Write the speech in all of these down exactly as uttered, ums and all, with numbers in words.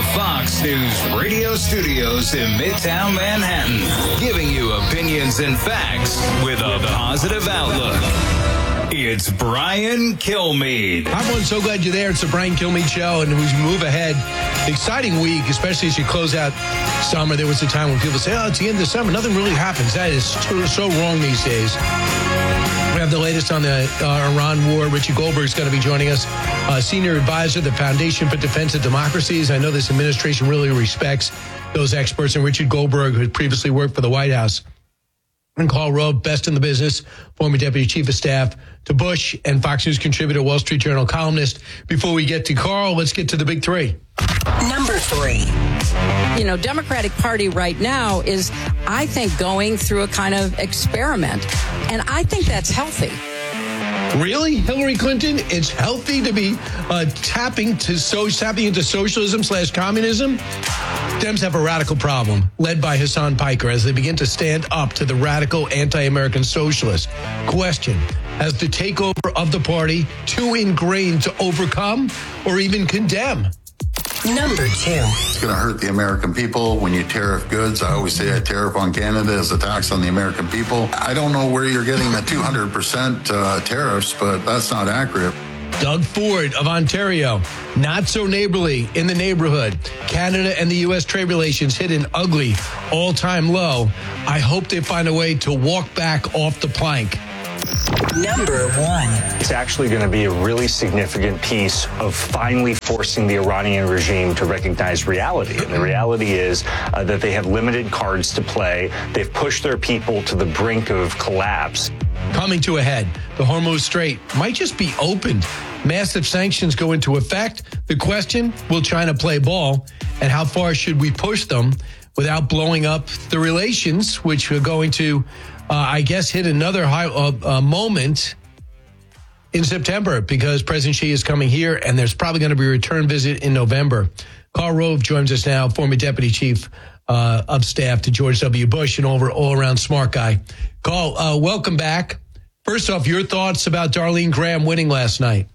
Fox News radio studios in Midtown Manhattan, giving you opinions and facts with a positive outlook. It's Brian Kilmeade. Hi, everyone. So glad you're there. It's the Brian Kilmeade Show, and as we move ahead, exciting week, especially as you close out summer. There was a time when people say, oh, it's the end of summer. Nothing really happens. That is so, so wrong these days. We have the latest on the uh, Iran war. Richie Goldberg is going to be joining us, uh, senior advisor, the Foundation for Defense of Democracies. I know this administration really respects those experts, and Richard Goldberg, who had previously worked for the White House. And Karl Rove, best in the business, former deputy chief of staff to Bush and Fox News contributor, Wall Street Journal columnist. Before we get to Karl, let's get to the big three. Number three. You know, Democratic Party right now is, I think, going through a kind of experiment. And I think that's healthy. Really? Hillary Clinton, it's healthy to be uh, tapping to so tapping into socialism slash communism? Dems have a radical problem, led by Hassan Piker, as they begin to stand up to the radical anti-American socialists. Question, has the takeover of the party too ingrained to overcome or even condemn? Number two. It's going to hurt the American people when you tariff goods. I always say a tariff on Canada is a tax on the American people. I don't know where you're getting the two hundred percent uh, tariffs, but that's not accurate. Doug Ford of Ontario, not so neighborly in the neighborhood. Canada and the U S trade relations hit an ugly all-time low. I hope they find a way to walk back off the plank. Number one. It's actually going to be a really significant piece of finally forcing the Iranian regime to recognize reality. And the reality is uh, that they have limited cards to play. They've pushed their people to the brink of collapse. Coming to a head, the Hormuz Strait might just be opened. Massive sanctions go into effect. The question, will China play ball? And how far should we push them without blowing up the relations, which are going to, uh, I guess, hit another high uh, uh, moment in September, because President Xi is coming here, and there's probably going to be a return visit in November. Karl Rove joins us now, former deputy chief uh, of staff to George W. Bush, and over all-around smart guy. Karl, uh, welcome back. First off, your thoughts about Darlene Graham winning last night?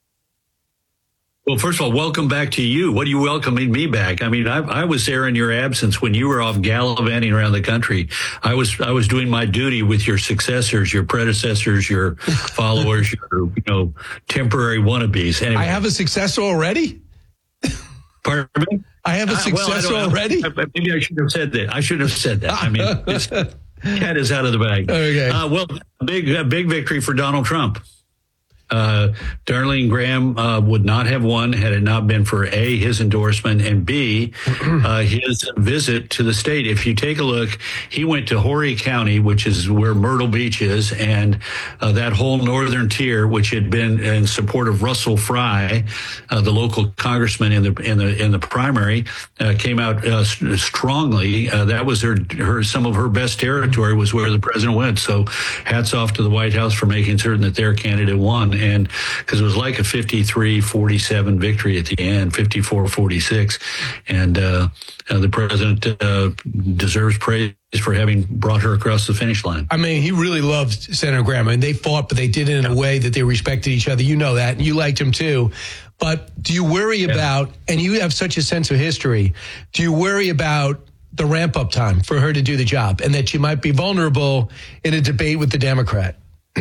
Well, first of all, welcome back to you. What are you welcoming me back? I mean, I, I was there in your absence when you were off gallivanting around the country. I was I was doing my duty with your successors, your predecessors, your followers, your you know temporary wannabes. Anyway, I have a successor already. Pardon me? I have a successor uh, well, already. I, maybe I shouldn't have said that. I shouldn't have said that. I mean, this cat is out of the bag. Okay. Uh, well, big a big victory for Donald Trump. Uh, Darlene Graham uh, would not have won had it not been for A, his endorsement, and B, uh, his visit to the state. If you take a look, he went to Horry County, which is where Myrtle Beach is, and uh, that whole northern tier, which had been in support of Russell Fry, uh, the local congressman in the in the in the primary, uh, came out uh, strongly. Uh, that was her her some of her best territory was where the president went. So, hats off to the White House for making certain that their candidate won. And because it was like a fifty-three forty-seven victory at the end, fifty-four forty-six. And uh, uh, the president uh, deserves praise for having brought her across the finish line. I mean, he really loved Senator Graham. I mean, they fought, but they did it in a way that they respected each other. You know that. And you liked him, too. But do you worry yeah. about, and you have such a sense of history, do you worry about the ramp-up time for her to do the job and that she might be vulnerable in a debate with the Democrat?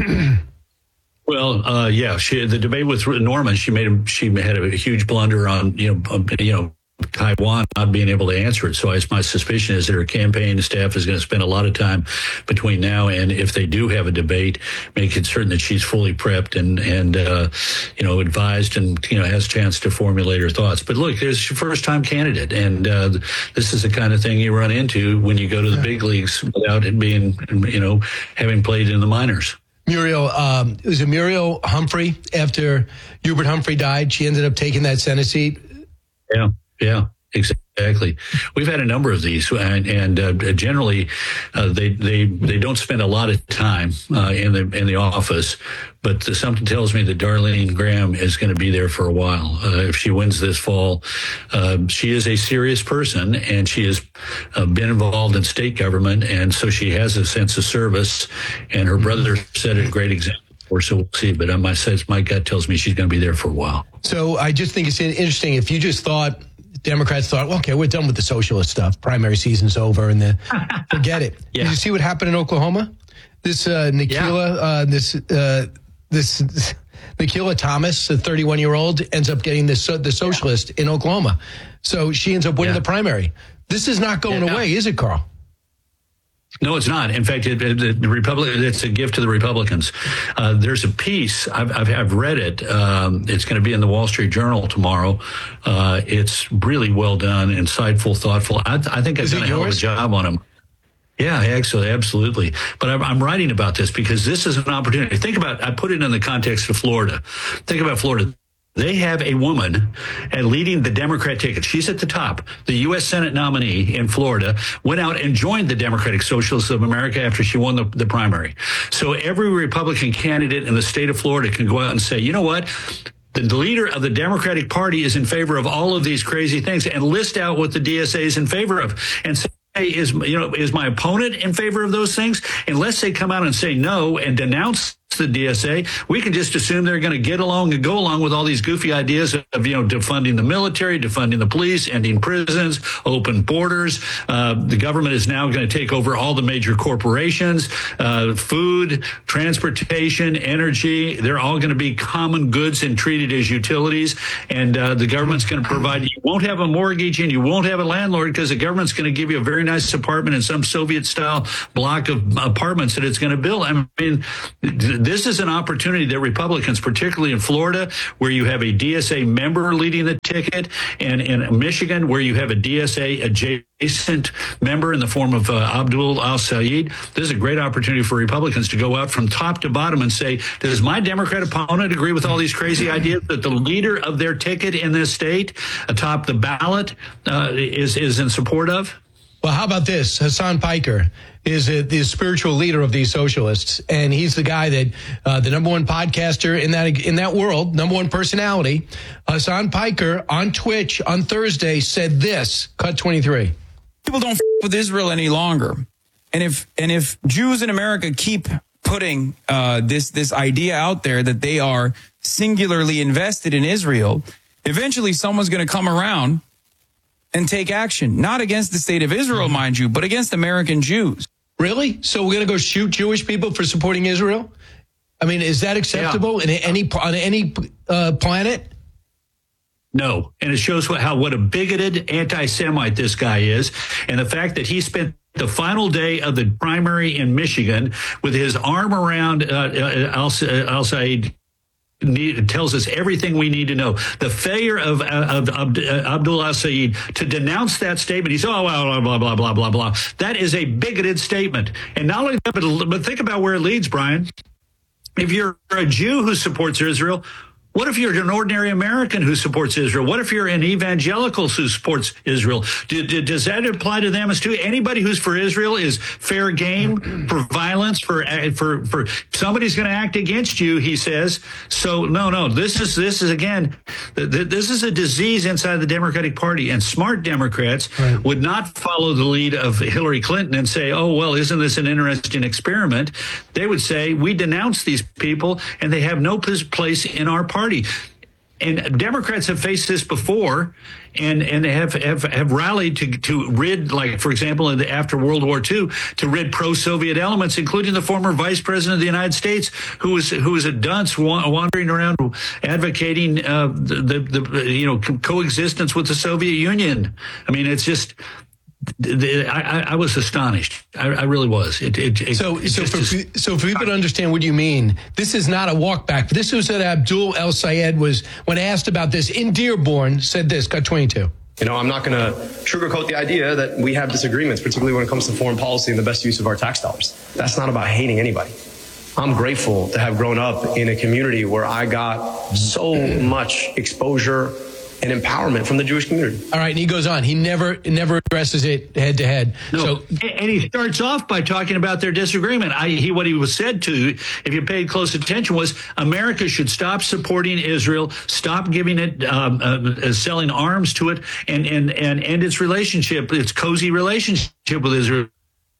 Well, uh, yeah, she, the debate with Norman, she made a, she had a huge blunder on, you know, um, you know, Taiwan not being able to answer it. So I, my suspicion is that her campaign staff is going to spend a lot of time between now and if they do have a debate, making certain that she's fully prepped and, and, uh, you know, advised and, you know, has a chance to formulate her thoughts. But look, there's your first time candidate. And, uh, this is the kind of thing you run into when you go to the big leagues without it being, you know, having played in the minors. Muriel, um, it was a Muriel Humphrey after Hubert Humphrey died. She ended up taking that Senate seat. Yeah, yeah, exactly. We've had a number of these, and, and uh, generally, uh, they they they don't spend a lot of time uh, in the in the office. But something tells me that Darlene Graham is going to be there for a while. Uh, if she wins this fall, uh, she is a serious person, and she has uh, been involved in state government, and so she has a sense of service. And her brother set a great example for, so we'll see. But my sense, my gut tells me she's going to be there for a while. So I just think it's interesting. If you just thought Democrats thought, well, okay, we're done with the socialist stuff. Primary season's over, and the, forget it. Yeah. Did you see what happened in Oklahoma? This uh, Nikila, yeah. uh, this uh, this Nikila Thomas, a thirty-one-year-old, ends up getting the the socialist yeah. in Oklahoma. So she ends up winning yeah. the primary. This is not going yeah, away, no. is it, Carl? No, it's not. In fact, it, it, the Republic, it's a gift to the Republicans. Uh, there's a piece, I've, I've, I've read it. Um, it's going to be in the Wall Street Journal tomorrow. Uh, it's really well done, insightful, thoughtful. I, I think I've done a hell of a job on them. Yeah, actually, absolutely. But I'm, I'm writing about this because this is an opportunity. Think about, I put it in the context of Florida. Think about Florida. They have a woman uh, leading the Democrat ticket. She's at the top. The U S Senate nominee in Florida went out and joined the Democratic Socialists of America after she won the, the primary. So every Republican candidate in the state of Florida can go out and say, you know what? The leader of the Democratic Party is in favor of all of these crazy things, and list out what the D S A is in favor of and say, is, you know, is my opponent in favor of those things? Unless they come out and say no and denounce the D S A, we can just assume they're going to get along and go along with all these goofy ideas of, you know, defunding the military, defunding the police, ending prisons, open borders. Uh, the government is now going to take over all the major corporations, uh, food, transportation, energy. They're all going to be common goods and treated as utilities. And uh, the government's going to provide, you won't have a mortgage and you won't have a landlord because the government's going to give you a very nice apartment in some Soviet style block of apartments that it's going to build. I mean, this is an opportunity that Republicans, particularly in Florida, where you have a D S A member leading the ticket, and in Michigan, where you have a D S A adjacent member in the form of uh, Abdul al-Sayed, this is a great opportunity for Republicans to go out from top to bottom and say, does my Democrat opponent agree with all these crazy ideas that the leader of their ticket in this state atop the ballot uh, is, is in support of? Well, how about this? Hassan Piker is a, the spiritual leader of these socialists, and he's the guy that uh, the number one podcaster in that in that world, number one personality. Hassan Piker on Twitch on Thursday said this. Cut twenty-three. People don't f- with Israel any longer, and if and if Jews in America keep putting uh, this this idea out there that they are singularly invested in Israel, eventually someone's going to come around and take action, not against the state of Israel, mind you, but against American Jews. Really? So we're going to go shoot Jewish people for supporting Israel? I mean, is that acceptable yeah. in any on any uh, planet? No, and it shows what, how what a bigoted anti-Semite this guy is, and the fact that he spent the final day of the primary in Michigan with his arm around uh, al-Sayed. Need, tells us everything we need to know. The failure of, of, of Abdul al-Sayed to denounce that statement. He said, oh, blah, blah, blah, blah, blah, blah. That is a bigoted statement. And not only that, but, but think about where it leads, Brian. If you're a Jew who supports Israel, what if you're an ordinary American who supports Israel? What if you're an evangelical who supports Israel? Do, do, does that apply to them as too? Anybody who's for Israel is fair game for violence, for for for somebody's going to act against you, he says. So no, no, this is this is again, this is a disease inside the Democratic Party, and smart Democrats right. would not follow the lead of Hillary Clinton and say, oh, well, isn't this an interesting experiment? They would say, we denounce these people and they have no place in our party. And Democrats have faced this before, and and have have, have rallied to to rid, like for example, in the, after World War Two, to rid pro-Soviet elements, including the former Vice President of the United States, who was who was a dunce wandering around advocating uh, the, the the you know coexistence with the Soviet Union. I mean, it's just. I, I was astonished. I, I really was. It, it, it, so, it so, for, just, so for people to understand what you mean, this is not a walk back. This was that Abdul al-Sayed was, when asked about this in Dearborn, said this, cut twenty-two. You know, I'm not going to sugarcoat the idea that we have disagreements, particularly when it comes to foreign policy and the best use of our tax dollars. That's not about hating anybody. I'm grateful to have grown up in a community where I got so much exposure and empowerment from the Jewish community. All right, and he goes on. He never never addresses it head to head. No, so, and he starts off by talking about their disagreement. I, he, what he was said to, if you paid close attention, was America should stop supporting Israel, stop giving it, um, uh, selling arms to it, and and and end its relationship, its cozy relationship with Israel.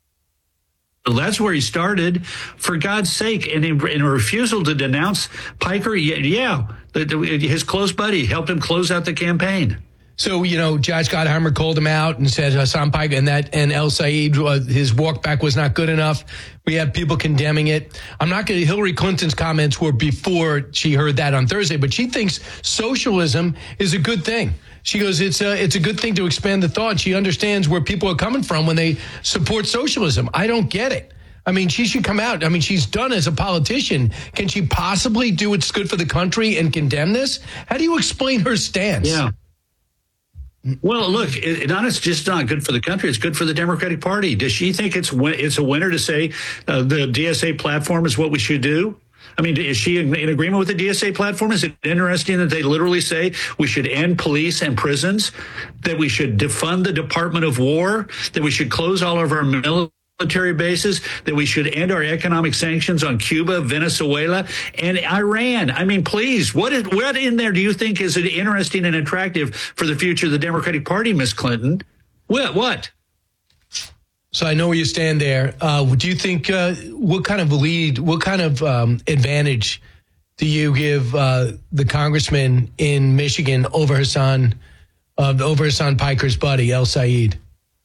That's where he started, for God's sake. And in, in a refusal to denounce Piker, yeah, the, the, his close buddy helped him close out the campaign. So, you know, Josh Gottheimer called him out and said Hassan Piker and that and El Said, uh, his walk back was not good enough. We have people condemning it. I'm not going to, Hillary Clinton's comments were before she heard that on Thursday, but she thinks socialism is a good thing. She goes, it's a, it's a good thing to expand the thought. She understands where people are coming from when they support socialism. I don't get it. I mean, she should come out. I mean, she's done as a politician. Can she possibly do what's good for the country and condemn this? How do you explain her stance? Yeah. Well, look, it, not it's just not good for the country. It's good for the Democratic Party. Does she think it's it's a winner to say uh, the D S A platform is what we should do? I mean, is she in, in agreement with the D S A platform? Is it interesting that they literally say we should end police and prisons, that we should defund the Department of War, that we should close all of our military military bases, that we should end our economic sanctions on Cuba, Venezuela, and Iran? I mean, please, what is, what in there do you think is interesting and attractive for the future of the Democratic Party, Miss Clinton? What? What? So I know where you stand there. Uh, do you think, uh, what kind of lead, what kind of um, advantage do you give uh, the congressman in Michigan over Hassan, uh, over Hassan Piker's buddy, El Said?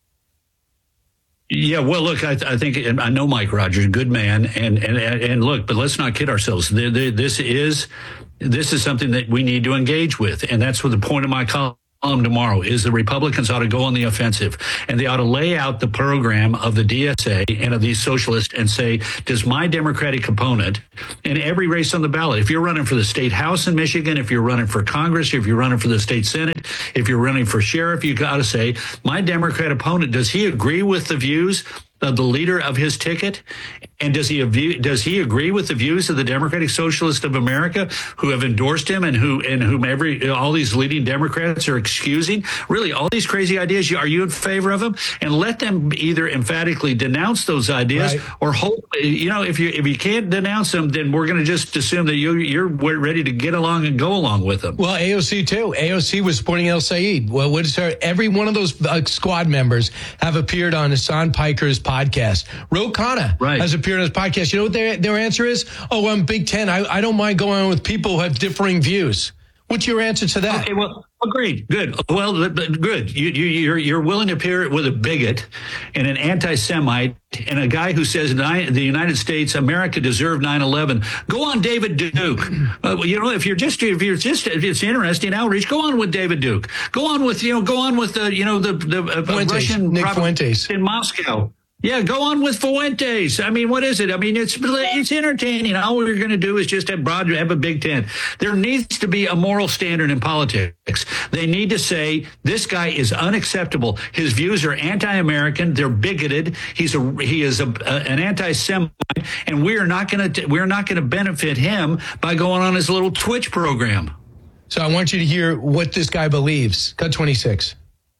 Yeah, well, look, I, I think I know Mike Rogers, good man, and and and look, but let's not kid ourselves. This is this is something that we need to engage with, and that's what the point of my column tomorrow is. The Republicans ought to go on the offensive, and they ought to lay out the program of the D S A and of these socialists and say, does my Democratic opponent in every race on the ballot, if you're running for the state house in Michigan, if you're running for Congress, if you're running for the state Senate, if you're running for sheriff, you got to say, my Democrat opponent, does he agree with the views of the leader of his ticket? And does he does he agree with the views of the Democratic Socialists of America who have endorsed him and who and whom every all these leading Democrats are excusing? Really, all these crazy ideas, are you in favor of them? And let them either emphatically denounce those ideas, right, or hold. You know, if you if you can't denounce them, then we're going to just assume that you you're ready to get along and go along with them. Well, A O C too. A O C was supporting El Said. Well, what is her? Every one of those uh, squad members have appeared on Hassan Piker's podcast. Ro Khanna right. has appeared on his podcast. You know what their, their answer is? Oh, I'm Big Ten. I, I don't mind going on with people who have differing views. What's your answer to that? Okay, well, agreed. Good. Well, good. You, you, you're, you're willing to pair it with a bigot and an anti-Semite and a guy who says nine, the United States, America deserved nine eleven. Go on, David Duke. Uh, you know, if you're just, if you're just, if it's interesting outreach, go on with David Duke. Go on with, you know, go on with the, you know, the, the uh, Fuentes, Russian Nick Fuentes in Moscow. Yeah, go on with Fuentes. I mean, what is it? I mean, it's it's entertaining. All we're going to do is just have broad, have a Big Ten. There needs to be a moral standard in politics. They need to say this guy is unacceptable. His views are anti-American. They're bigoted. He's a he is a, a, an anti-Semite, and we are not going to we're not going to benefit him by going on his little Twitch program. So I want you to hear what this guy believes. Cut twenty-six.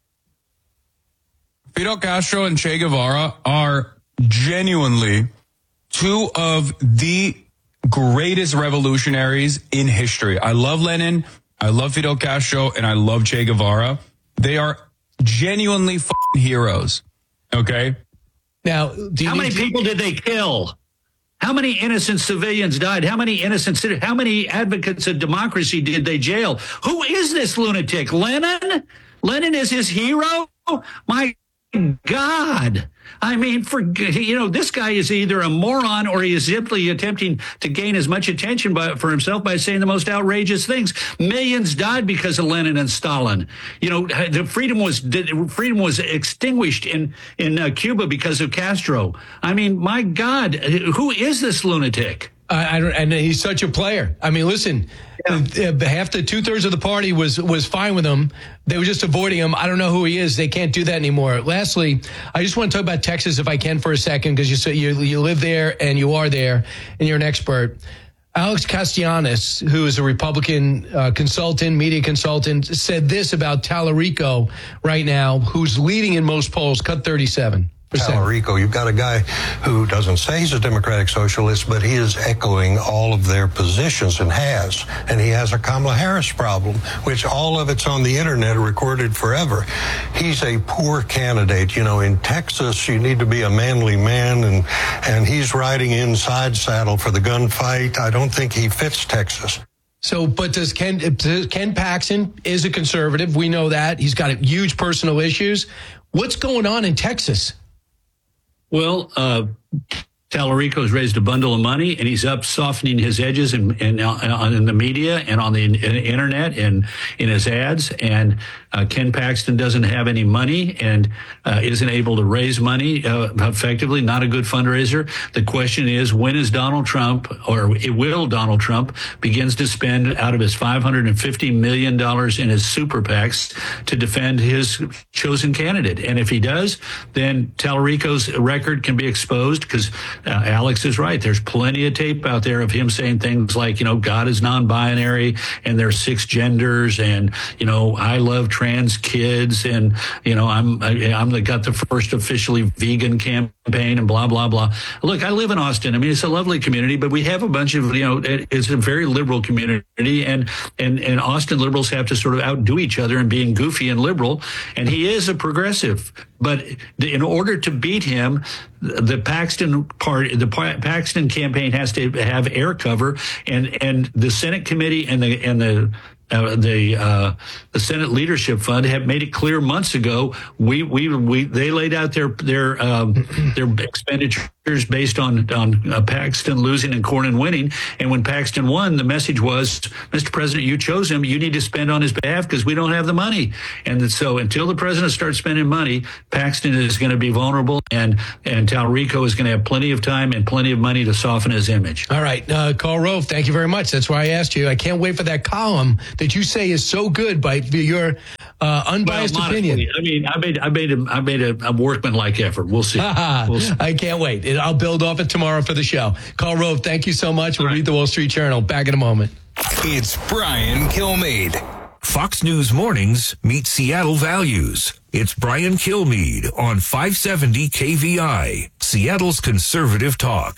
Fidel Castro and Che Guevara are genuinely two of the greatest revolutionaries in history. I love Lenin, I love Fidel Castro, and I love Che Guevara. They are genuinely f***ing heroes. Okay? Now, do you how many to- people did they kill? How many innocent civilians died? How many innocent citizens? How many advocates of democracy did they jail? Who is this lunatic? Lenin? Lenin is his hero? My God. I mean, for, you know, this guy is either a moron or he is simply attempting to gain as much attention by, for himself by saying the most outrageous things. Millions died because of Lenin and Stalin. You know, the freedom was freedom was extinguished in in uh, Cuba because of Castro. I mean, my God, who is this lunatic? I, I don't, and he's such a player. I mean, listen, yeah. uh, half the two thirds of the party was was fine with him. They were just avoiding him. I don't know who he is. They can't do that anymore. Lastly, I just want to talk about Texas, if I can, for a second, because you say you you live there and you are there and you're an expert. Alex Castellanos, who is a Republican uh, consultant, media consultant, said this about Tallarico right now, who's leading in most polls. Cut thirty-seven. Tallarico, you've got a guy who doesn't say he's a democratic socialist, but he is echoing all of their positions and has. And he has a Kamala Harris problem, which all of it's on the internet, recorded forever. He's a poor candidate. You know, in Texas, you need to be a manly man, and, and he's riding inside saddle for the gunfight. I don't think he fits Texas. So, but does Ken, Ken Paxton is a conservative. We know that. He's got huge personal issues. What's going on in Texas? Well, uh, Tallarico's raised a bundle of money, and he's up softening his edges in, in, uh, in the media and on the in, internet and in his ads. And uh, Ken Paxton doesn't have any money and uh, isn't able to raise money uh, effectively, not a good fundraiser. The question is, when is Donald Trump, or will Donald Trump, begins to spend out of his five hundred fifty million dollars in his super PACs to defend his chosen candidate? And if he does, then Tallarico's record can be exposed, because Uh, Alex is right. There's plenty of tape out there of him saying things like, you know, God is non-binary and there's six genders, and, you know, I love trans kids, and, you know, I'm I, I'm the, got the first officially vegan campaign, and blah, blah, blah. Look, I live in Austin. I mean, it's a lovely community, but we have a bunch of, you know, it, it's a very liberal community, and, and, and Austin liberals have to sort of outdo each other in being goofy and liberal. And he is a progressive. But in order to beat him, the Paxton party, the Paxton campaign has to have air cover, and, and the Senate committee and the and the uh, the uh, the Senate Leadership Fund have made it clear months ago. We we we they laid out their their um, their expenditures based on on uh, Paxton losing and Cornyn winning. And when Paxton won, the message was, Mister President, you chose him. You need to spend on his behalf because we don't have the money. And so until the president starts spending money, Paxton is going to be vulnerable, and and Tallarico is going to have plenty of time and plenty of money to soften his image. All right, uh, Karl Rove, thank you very much. That's why I asked you. I can't wait for that column that you say is so good by your uh, unbiased well, opinion. I mean, I made I made a, I made a, a workmanlike effort. We'll see. We'll see. I can't wait. I'll build off it tomorrow for the show. Karl Rove, thank you so much. We'll right. read the Wall Street Journal. Back in a moment. It's Brian Kilmeade. Fox News Mornings meet Seattle values. It's Brian Kilmeade on five seventy K V I, Seattle's conservative talk.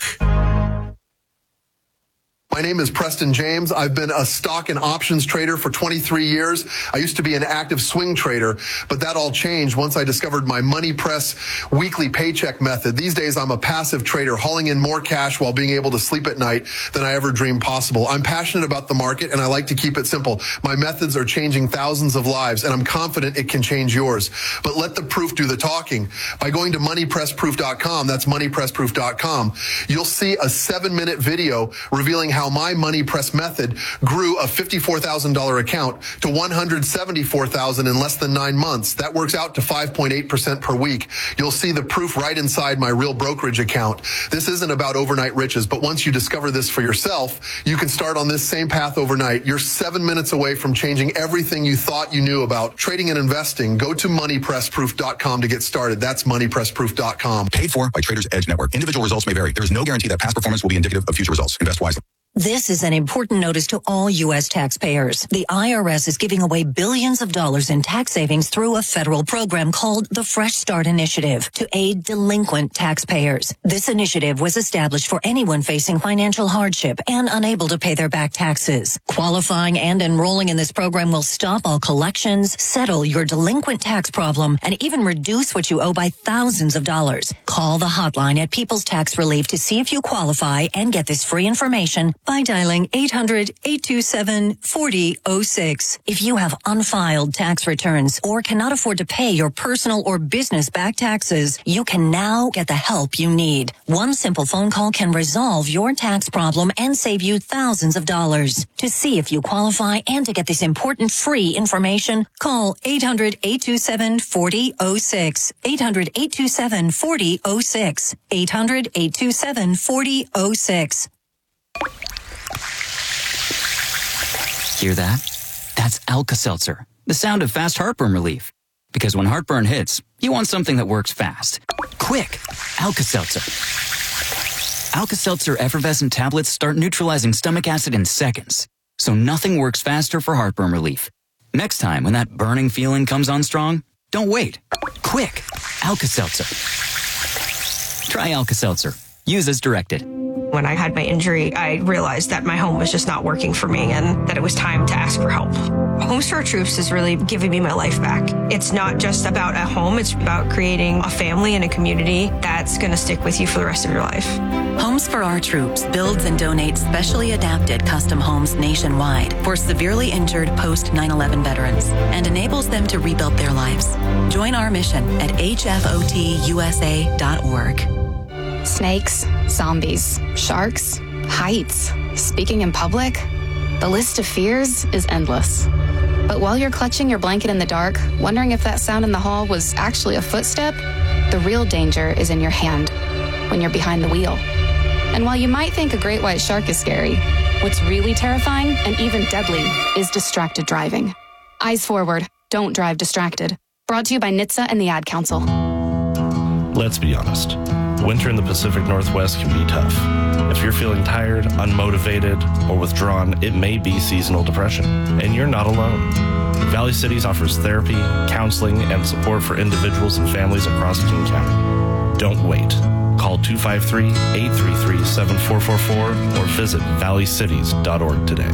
My name is Preston James. I've been a stock and options trader for twenty-three years. I used to be an active swing trader, but that all changed once I discovered my Money Press weekly paycheck method. These days, I'm a passive trader, hauling in more cash while being able to sleep at night than I ever dreamed possible. I'm passionate about the market, and I like to keep it simple. My methods are changing thousands of lives, and I'm confident it can change yours. But let the proof do the talking. By going to money press proof dot com, that's money press proof dot com, you'll see a seven-minute video revealing how my Money Press method grew a fifty-four thousand dollars account to one hundred seventy-four thousand dollars in less than nine months. That works out to five point eight percent per week. You'll see the proof right inside my real brokerage account. This isn't about overnight riches, but once you discover this for yourself, you can start on this same path overnight. You're seven minutes away from changing everything you thought you knew about trading and investing. Go to money press proof dot com to get started. That's money press proof dot com. Paid for by Traders Edge Network. Individual results may vary. There is no guarantee that past performance will be indicative of future results. Invest wisely. This is an important notice to all U S taxpayers. The I R S is giving away billions of dollars in tax savings through a federal program called the Fresh Start Initiative to aid delinquent taxpayers. This initiative was established for anyone facing financial hardship and unable to pay their back taxes. Qualifying and enrolling in this program will stop all collections, settle your delinquent tax problem, and even reduce what you owe by thousands of dollars. Call the hotline at People's Tax Relief to see if you qualify and get this free information by dialing eight hundred, eight two seven, four zero zero six. If you have unfiled tax returns or cannot afford to pay your personal or business back taxes, you can now get the help you need. One simple phone call can resolve your tax problem and save you thousands of dollars. To see if you qualify and to get this important free information, call eight hundred, eight two seven, four zero zero six. eight hundred, eight two seven, four zero zero six. eight hundred, eight two seven, four zero zero six. Hear that? That's Alka-Seltzer, the sound of fast heartburn relief. Because when heartburn hits, you want something that works fast. Quick, Alka-Seltzer. Alka-Seltzer effervescent tablets start neutralizing stomach acid in seconds. So nothing works faster for heartburn relief. Next time when that burning feeling comes on strong, don't wait. Quick, Alka-Seltzer. Try Alka-Seltzer. Use as directed. When I had my injury, I realized that my home was just not working for me and that it was time to ask for help. Homes for Our Troops is really giving me my life back. It's not just about a home, it's about creating a family and a community that's going to stick with you for the rest of your life. Homes for Our Troops builds and donates specially adapted custom homes nationwide for severely injured post nine eleven veterans and enables them to rebuild their lives. Join our mission at H F O T U S A dot org. Snakes, zombies, sharks, heights, speaking in public. The list of fears is endless. But while you're clutching your blanket in the dark, wondering if that sound in the hall was actually a footstep, the real danger is in your hand when you're behind the wheel. And while you might think a great white shark is scary, what's really terrifying and even deadly is distracted driving. Eyes forward. Don't drive distracted. Brought to you by N H T S A and the Ad Council. Let's be honest. Winter in the Pacific Northwest can be tough. If you're feeling tired, unmotivated, or withdrawn, it may be seasonal depression, and you're not alone. Valley Cities offers therapy, counseling, and support for individuals and families across King County. Don't wait. Call two five three, eight three three, seven four four four or visit valley cities dot org today.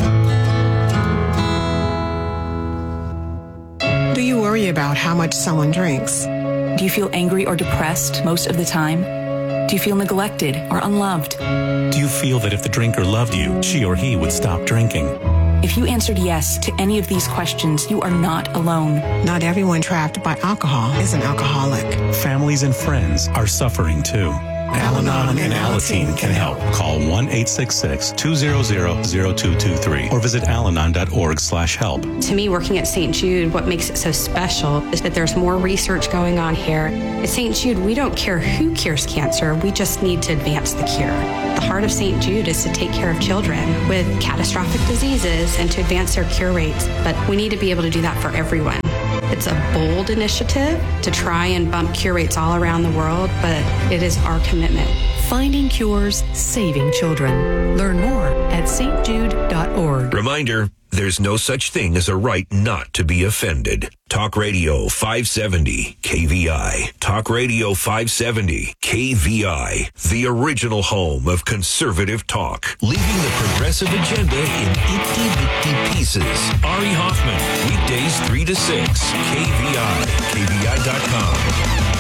Do you worry about how much someone drinks? Do you feel angry or depressed most of the time? Do you feel neglected or unloved? Do you feel that if the drinker loved you, she or he would stop drinking? If you answered yes to any of these questions, you are not alone. Not everyone trapped by alcohol is an alcoholic. Families and friends are suffering too. Al-Anon and Alateen can help. Call one eight six six, two zero zero, zero two two three or visit alanon dot org slash help. To me, working at Saint Jude, what makes it so special is that there's more research going on here. At Saint Jude, we don't care who cures cancer. We just need to advance the cure. The heart of Saint Jude is to take care of children with catastrophic diseases and to advance their cure rates. But we need to be able to do that for everyone. It's a bold initiative to try and bump cure rates all around the world, but it is our commitment. Finding cures, saving children. Learn more at S T Jude dot org. Reminder, there's no such thing as a right not to be offended. Talk Radio five seventy K V I. Talk Radio five seventy K V I. The original home of conservative talk. Leaving the progressive agenda in itty-bitty pieces. Ari Hoffman. Weekdays three to six. K V I. K V I dot com.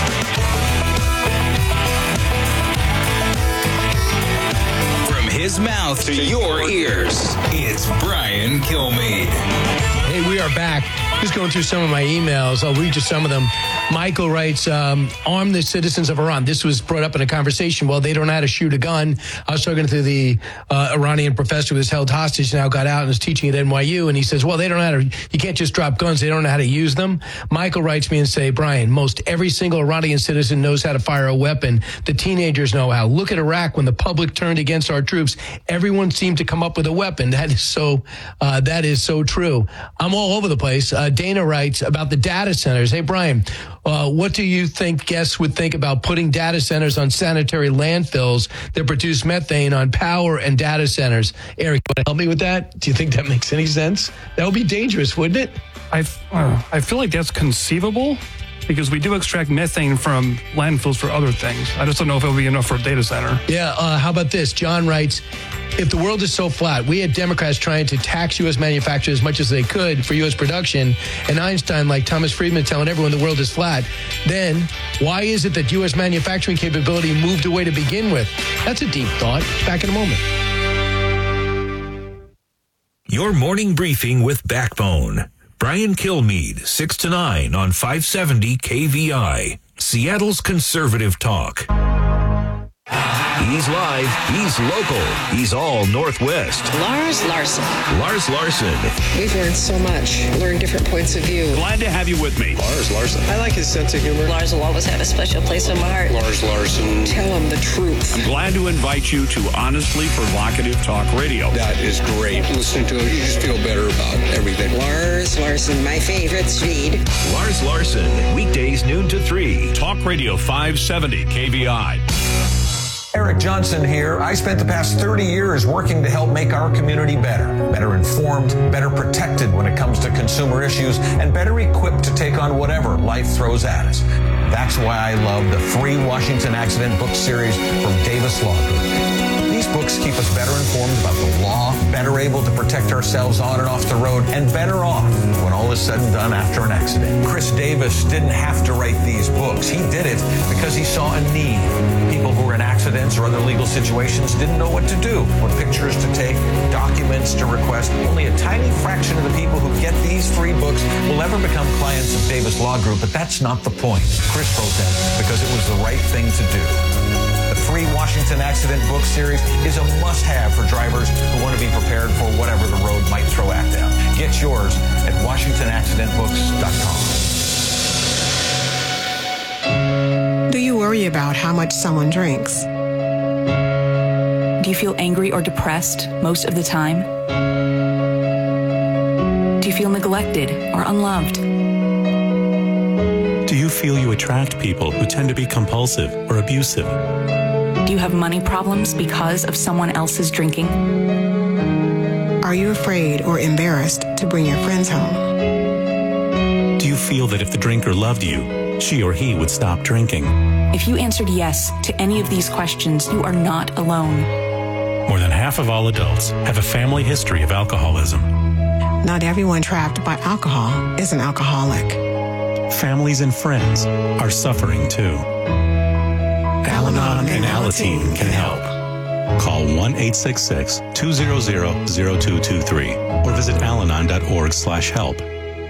His mouth to your ears. It's Brian Kilmeade. Hey, we are back. Just going through some of my emails. I'll read you some of them. Michael writes, um, arm the citizens of Iran. This was brought up in a conversation. Well, they don't know how to shoot a gun. I was talking to the uh, Iranian professor who was held hostage, now got out and is teaching at N Y U. And he says, well, they don't know how to, you can't just drop guns. They don't know how to use them. Michael writes me and say, Brian, most every single Iranian citizen knows how to fire a weapon. The teenagers know how. Look at Iraq when the public turned against our troops. Everyone seemed to come up with a weapon. That is so, uh, that is so true. I'm all over the place. Uh, Dana writes about the data centers. Hey, Brian, uh, what do you think guests would think about putting data centers on sanitary landfills that produce methane on power and data centers? Eric, you want to help me with that? Do you think that makes any sense? That would be dangerous, wouldn't it? I uh, I feel like that's conceivable because we do extract methane from landfills for other things. I just don't know if it'll be enough for a data center. Yeah, uh, how about this? John writes, if the world is so flat, we had Democrats trying to tax U S manufacturers as much as they could for U S production, and Einstein, like Thomas Friedman, telling everyone the world is flat, then why is it that U S manufacturing capability moved away to begin with? That's a deep thought. Back in a moment. Your morning briefing with Backbone. Brian Kilmeade, six to nine on five seventy K V I. Seattle's conservative talk. He's live, he's local, he's all Northwest. Lars Larson. Lars Larson. We've learned so much, learned different points of view. Glad to have you with me. Lars Larson. I like his sense of humor. Lars will always have a special place in my heart. Lars Larson. Tell him the truth. I'm glad to invite you to Honestly Provocative Talk Radio. That is great. Listening to it, you just feel better about everything. Lars Larson, my favorite feed. Lars Larson, weekdays noon to three. Talk Radio five seventy K V I. Eric Johnson here. I spent the past thirty years working to help make our community better, better informed, better protected when it comes to consumer issues, and better equipped to take on whatever life throws at us. That's why I love the free Washington Accident book series from Davis Law Group. These books keep us better informed about the law, better able to protect ourselves on and off the road, and better off when all is said and done after an accident. Chris Davis didn't have to write these books. He did it because he saw a need. People who were in accidents or other legal situations didn't know what to do, what pictures to take, documents to request. Only a tiny fraction of the people who get these free books will ever become clients of Davis Law Group, but that's not the point. Chris wrote them because it was the right thing to do. The free Washington Accident Book Series is a must-have for drivers who want to be prepared for whatever the road might throw at them. Get yours at washington accident books dot com. Do you worry about how much someone drinks? Do you feel angry or depressed most of the time? Do you feel neglected or unloved? Do you feel you attract people who tend to be compulsive or abusive? Do you have money problems because of someone else's drinking? Are you afraid or embarrassed to bring your friends home? Do you feel that if the drinker loved you, she or he would stop drinking? If you answered yes to any of these questions, you are not alone. More than half of all adults have a family history of alcoholism. Not everyone trapped by alcohol is an alcoholic. Families and friends are suffering too. Al-Anon and Alateen can help. Call one eight six six, two zero zero, zero two two three or visit alanon dot org slash help.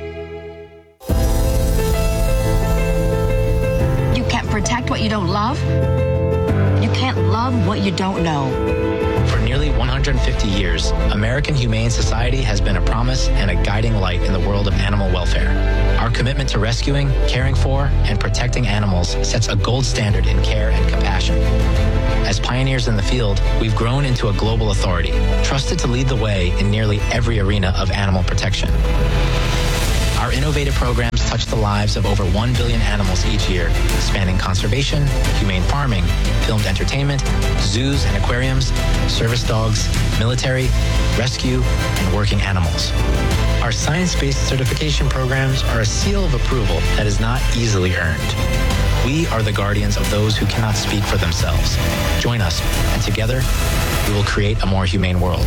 You can't protect what you don't love. You can't love what you don't know. For nearly one hundred fifty years, American Humane Society has been a promise and a guiding light in the world of animal welfare. Our commitment to rescuing, caring for, and protecting animals sets a gold standard in care and compassion. As pioneers in the field, we've grown into a global authority, trusted to lead the way in nearly every arena of animal protection. Our innovative programs touch the lives of over one billion animals each year, spanning conservation, humane farming, filmed entertainment, zoos and aquariums, service dogs, military, rescue, and working animals. Our science-based certification programs are a seal of approval that is not easily earned. We are the guardians of those who cannot speak for themselves. Join us, and together, we will create a more humane world.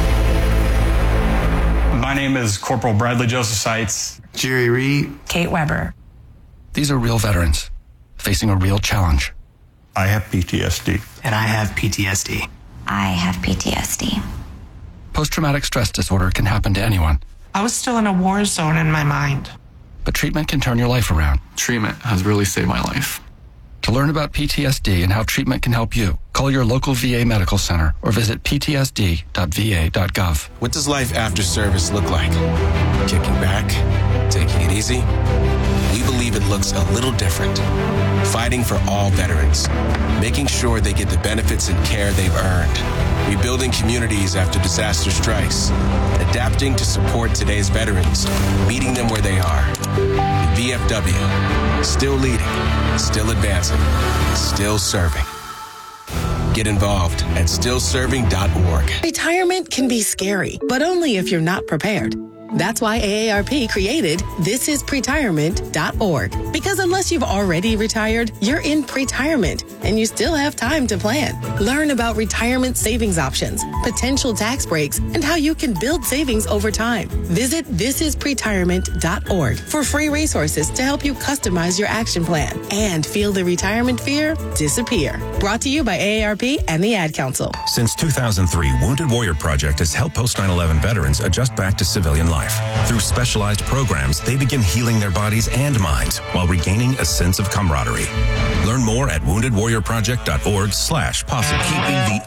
My name is Corporal Bradley Joseph Seitz. Jerry Reed. Kate Weber. These are real veterans facing a real challenge. I have P T S D. And I have P T S D. I have P T S D. Post-traumatic stress disorder can happen to anyone. I was still in a war zone in my mind. But treatment can turn your life around. Treatment has really saved my life. To learn about P T S D and how treatment can help you, call your local V A medical center or visit p t s d dot v a dot gov. What does life after service look like? Kicking back? Taking it easy? We believe it looks a little different. Fighting for all veterans. Making sure they get the benefits and care they've earned. Rebuilding communities after disaster strikes. Adapting to support today's veterans. Meeting them where they are. V F W. Still leading. Still advancing. Still serving. Get involved at still serving dot org. Retirement can be scary, but only if you're not prepared. That's why A A R P created this is pretirement dot org. Because unless you've already retired, you're in pretirement and you still have time to plan. Learn about retirement savings options, potential tax breaks, and how you can build savings over time. Visit this is pretirement dot org for free resources to help you customize your action plan and feel the retirement fear disappear. Brought to you by A A R P and the Ad Council. Since two thousand three, Wounded Warrior Project has helped post nine eleven veterans adjust back to civilian life. Through specialized programs, they begin healing their bodies and minds while regaining a sense of camaraderie. Learn more at wounded warrior project dot org slash possible. Keeping the